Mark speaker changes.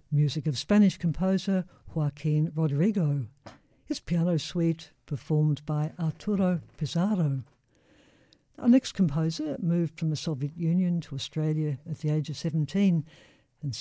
Speaker 1: music of Spanish composer Joaquin Rodrigo. His piano suite performed by Arturo Pizarro. Our next composer moved from the Soviet Union to Australia at the age of 17